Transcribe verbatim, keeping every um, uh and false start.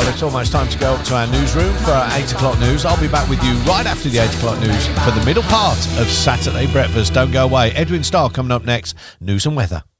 Well, it's almost time to go up to our newsroom for our eight o'clock news. I'll be back with you right after the eight o'clock news for the middle part of Saturday Breakfast. Don't go away. Edwin Starr coming up next. News and weather.